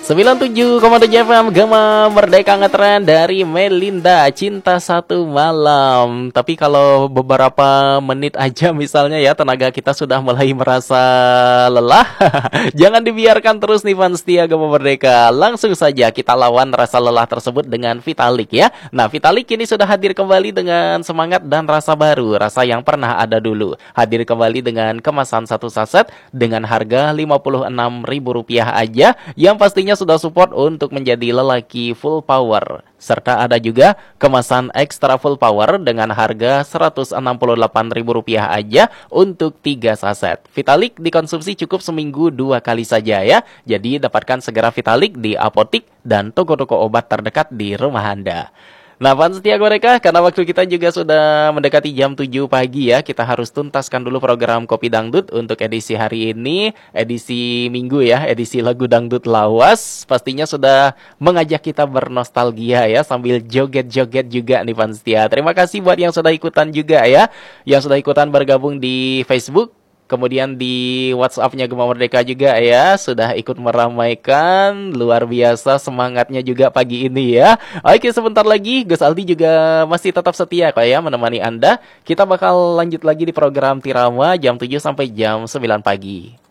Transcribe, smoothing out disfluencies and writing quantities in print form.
97,7 FM Gema Merdeka ngetren dari Melinda, Cinta Satu Malam. Tapi kalau beberapa menit aja misalnya ya tenaga kita sudah mulai merasa lelah, jangan dibiarkan terus nih fans setia Gema Merdeka. Langsung saja kita lawan rasa lelah tersebut dengan Vitalik ya. Nah, Vitalik kini sudah hadir kembali dengan semangat dan rasa baru, rasa yang pernah ada dulu. Hadir kembali dengan kemasan satu saset dengan harga Rp56.000 aja, yang pastinya sudah support untuk menjadi lelaki full power. Serta ada juga kemasan extra full power dengan harga Rp168.000 aja untuk 3 saset. Vitalik dikonsumsi cukup seminggu 2 kali saja ya. Jadi dapatkan segera Vitalik di apotik dan toko-toko obat terdekat di rumah Anda. Nah, fans setia mereka, karena waktu kita juga sudah mendekati jam 7 pagi ya, kita harus tuntaskan dulu program Kopi Dangdut untuk edisi hari ini, edisi Minggu ya, edisi lagu dangdut lawas. Pastinya sudah mengajak kita bernostalgia ya, sambil joget-joget juga nih fans setia. Terima kasih buat yang sudah ikutan juga ya, yang sudah ikutan bergabung di Facebook. Kemudian di WhatsApp-nya Gema Merdeka juga ya, sudah ikut meramaikan, luar biasa semangatnya juga pagi ini ya. Oke, sebentar lagi Gus Aldi juga masih tetap setia kok ya menemani Anda. Kita bakal lanjut lagi di program Tirama jam 7 sampai jam 9 pagi.